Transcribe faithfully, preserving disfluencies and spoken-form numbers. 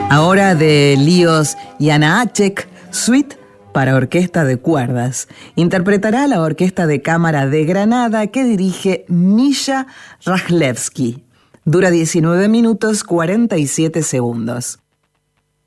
Ahora de Líos Janáček, Suite para orquesta de cuerdas. Interpretará la Orquesta de Cámara de Granada que dirige Misha Rajlevsky. Dura diecinueve minutos cuarenta y siete segundos.